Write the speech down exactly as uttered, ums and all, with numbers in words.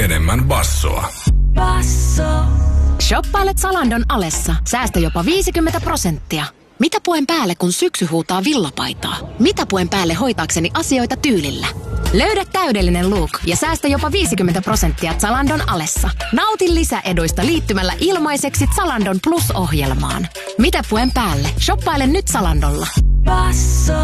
enemmän bassoa. Basso. Shoppailet Zalandon alessa. Säästä jopa viisikymmentä prosenttia. Mitä puen päälle, kun syksy huutaa villapaitaa? Mitä puen päälle hoitaakseni asioita tyylillä? Löydä täydellinen look ja säästä jopa viisikymmentä prosenttia Zalandon alessa. Nauti lisäeduista liittymällä ilmaiseksi Zalandon Plus-ohjelmaan. Mitä puen päälle? Shoppaile nyt Zalandolla. Basso.